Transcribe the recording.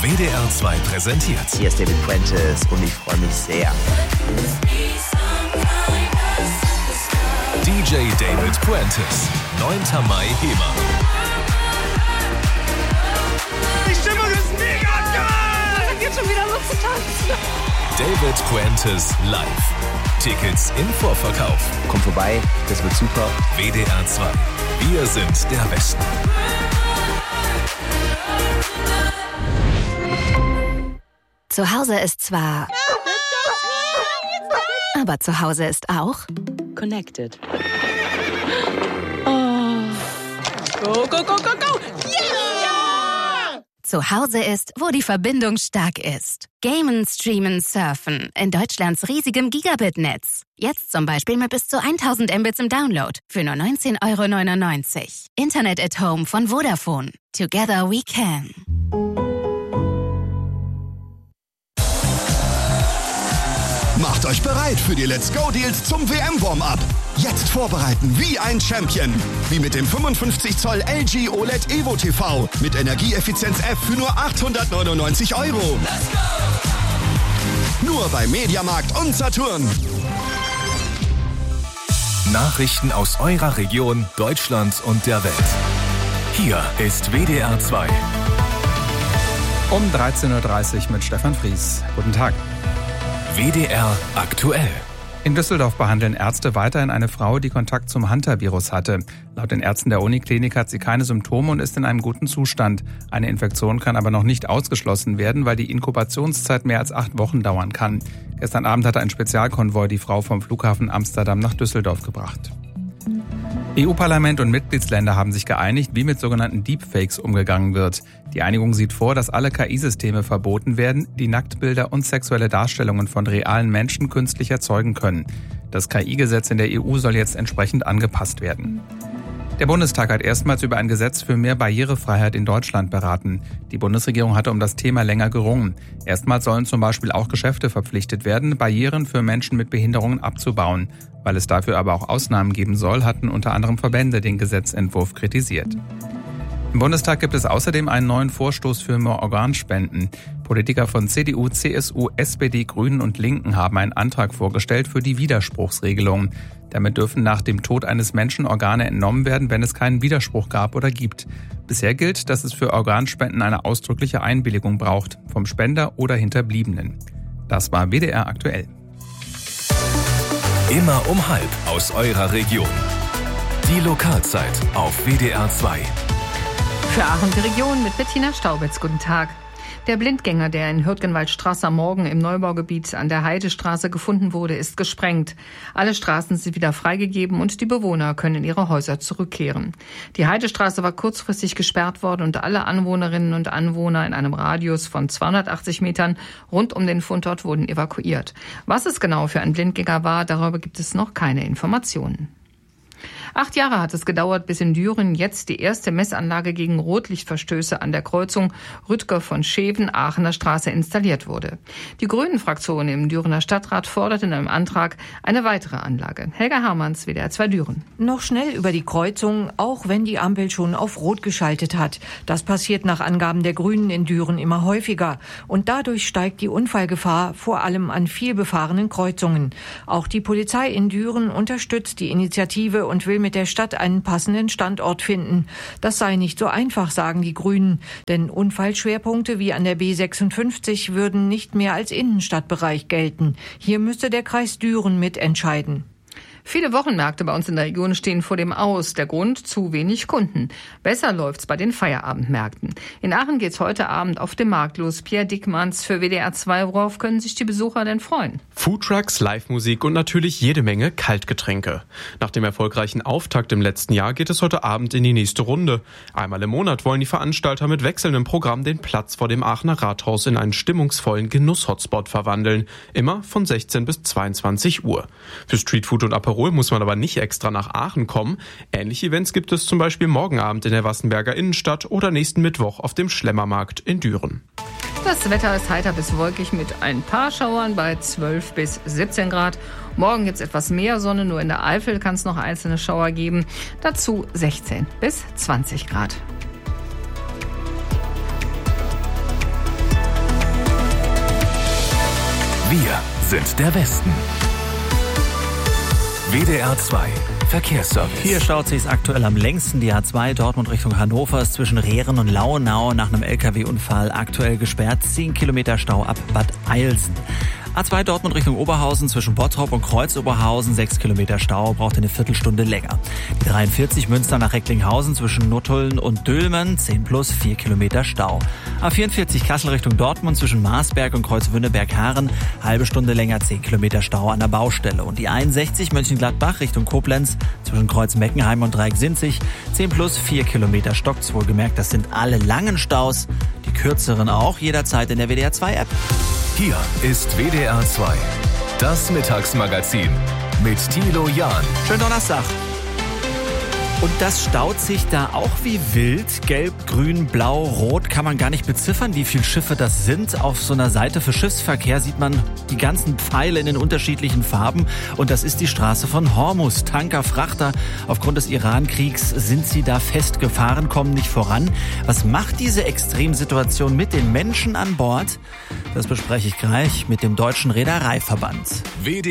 WDR 2 präsentiert. Hier ist David Prentice und ich freue mich sehr. DJ David Prentice, 9. Mai, HEMA. Die Stimmung ist mega geil! Da geht schon wieder los zu tanzen. David Prentice live. Tickets im Vorverkauf. Kommt vorbei, das wird super. WDR 2. Wir sind der Westen. Zu Hause ist zwar... Aber zu Hause ist auch... Connected. Go, go, go, go, go! Yeah! Zu Hause ist, wo die Verbindung stark ist. Gamen, streamen, surfen. In Deutschlands riesigem Gigabit-Netz. Jetzt zum Beispiel mit bis zu 1000 Mbits im Download. Für nur 19,99 €. Internet at Home von Vodafone. Together we can. Macht euch bereit für die Let's Go Deals zum WM-Warm-Up. Jetzt vorbereiten wie ein Champion. Wie mit dem 55 Zoll LG OLED Evo TV mit Energieeffizienz F für nur 899 €. Nur bei Mediamarkt und Saturn. Nachrichten aus eurer Region, Deutschland und der Welt. Hier ist WDR 2. Um 13:30 Uhr mit Stefan Fries. Guten Tag. WDR aktuell. In Düsseldorf behandeln Ärzte weiterhin eine Frau, die Kontakt zum Hunter-Virus hatte. Laut den Ärzten der Uniklinik hat sie keine Symptome und ist in einem guten Zustand. Eine Infektion kann aber noch nicht ausgeschlossen werden, weil die Inkubationszeit mehr als 8 Wochen dauern kann. Gestern Abend hatte ein Spezialkonvoi die Frau vom Flughafen Amsterdam nach Düsseldorf gebracht. EU-Parlament und Mitgliedsländer haben sich geeinigt, wie mit sogenannten Deepfakes umgegangen wird. Die Einigung sieht vor, dass alle KI-Systeme verboten werden, die Nacktbilder und sexuelle Darstellungen von realen Menschen künstlich erzeugen können. Das KI-Gesetz in der EU soll jetzt entsprechend angepasst werden. Der Bundestag hat erstmals über ein Gesetz für mehr Barrierefreiheit in Deutschland beraten. Die Bundesregierung hatte um das Thema länger gerungen. Erstmals sollen zum Beispiel auch Geschäfte verpflichtet werden, Barrieren für Menschen mit Behinderungen abzubauen. Weil es dafür aber auch Ausnahmen geben soll, hatten unter anderem Verbände den Gesetzentwurf kritisiert. Im Bundestag gibt es außerdem einen neuen Vorstoß für mehr Organspenden. Politiker von CDU, CSU, SPD, Grünen und Linken haben einen Antrag vorgestellt für die Widerspruchsregelung. Damit dürfen nach dem Tod eines Menschen Organe entnommen werden, wenn es keinen Widerspruch gab oder gibt. Bisher gilt, dass es für Organspenden eine ausdrückliche Einwilligung braucht, vom Spender oder Hinterbliebenen. Das war WDR aktuell. Immer um 12 aus eurer Region. Die Lokalzeit auf WDR 2. Für Aachen die Region mit Bettina Staubitz. Guten Tag. Der Blindgänger, der in Hürtgenwaldstraße am Morgen im Neubaugebiet an der Heidestraße gefunden wurde, ist gesprengt. Alle Straßen sind wieder freigegeben und die Bewohner können in ihre Häuser zurückkehren. Die Heidestraße war kurzfristig gesperrt worden und alle Anwohnerinnen und Anwohner in einem Radius von 280 Metern rund um den Fundort wurden evakuiert. Was es genau für ein Blindgänger war, darüber gibt es noch keine Informationen. 8 Jahre hat es gedauert, bis in Düren jetzt die erste Messanlage gegen Rotlichtverstöße an der Kreuzung Rüdger von Scheven-Aachener Straße installiert wurde. Die Grünen-Fraktion im Dürener Stadtrat fordert in einem Antrag eine weitere Anlage. Helga Hermanns, WDR 2 Düren. Noch schnell über die Kreuzung, auch wenn die Ampel schon auf Rot geschaltet hat. Das passiert nach Angaben der Grünen in Düren immer häufiger. Und dadurch steigt die Unfallgefahr, vor allem an viel befahrenen Kreuzungen. Auch die Polizei in Düren unterstützt die Initiative und will mit der Stadt einen passenden Standort finden. Das sei nicht so einfach, sagen die Grünen, denn Unfallschwerpunkte wie an der B56 würden nicht mehr als Innenstadtbereich gelten. Hier müsste der Kreis Düren mitentscheiden. Viele Wochenmärkte bei uns in der Region stehen vor dem Aus. Der Grund: zu wenig Kunden. Besser läuft's bei den Feierabendmärkten. In Aachen geht's heute Abend auf dem Markt los. Pierre Dickmanns für WDR 2. Worauf können sich die Besucher denn freuen? Foodtrucks, Live-Musik und natürlich jede Menge Kaltgetränke. Nach dem erfolgreichen Auftakt im letzten Jahr geht es heute Abend in die nächste Runde. Einmal im Monat wollen die Veranstalter mit wechselndem Programm den Platz vor dem Aachener Rathaus in einen stimmungsvollen Genuss-Hotspot verwandeln. Immer von 16 bis 22 Uhr. Für Streetfood und Aperol muss man aber nicht extra nach Aachen kommen. Ähnliche Events gibt es zum Beispiel morgen Abend in der Wassenberger Innenstadt oder nächsten Mittwoch auf dem Schlemmermarkt in Düren. Das Wetter ist heiter bis wolkig mit ein paar Schauern bei 12 bis 17 Grad. Morgen gibt es etwas mehr Sonne, nur in der Eifel kann es noch einzelne Schauer geben. Dazu 16 bis 20 Grad. Wir sind der Westen. WDR 2 Verkehrsservice. Hier staut sich aktuell am längsten. Die A2 Dortmund Richtung Hannover ist zwischen Rehren und Lauenau nach einem LKW-Unfall aktuell gesperrt. 10 Kilometer Stau ab Bad Eilsen. A2 Dortmund Richtung Oberhausen zwischen Bottrop und Kreuzoberhausen 6 Kilometer Stau, braucht eine Viertelstunde länger. Die 43 Münster nach Recklinghausen zwischen Nuttuln und Dülmen 10 plus 4 Kilometer Stau. A44 Kassel Richtung Dortmund zwischen Marsberg und Kreuzwünneberg-Haaren halbe Stunde länger 10 Kilometer Stau an der Baustelle. Und die 61 Mönchengladbach Richtung Koblenz zwischen Kreuz-Meckenheim und Dreieck-Sinzig 10 plus 4 Kilometer stockt's wohlgemerkt. Das sind alle langen Staus, die kürzeren auch jederzeit in der WDR 2 App. Hier ist WDR 2, das Mittagsmagazin mit Thilo Jahn. Schönen Donnerstag. Und das staut sich da auch wie wild. Gelb, grün, blau, rot, kann man gar nicht beziffern, wie viele Schiffe das sind. Auf so einer Seite für Schiffsverkehr sieht man die ganzen Pfeile in den unterschiedlichen Farben. Und das ist die Straße von Hormuz. Tanker, Frachter, aufgrund des Iran-Kriegs sind sie da festgefahren, kommen nicht voran. Was macht diese Extremsituation mit den Menschen an Bord? Das bespreche ich gleich mit dem Deutschen Reedereiverband.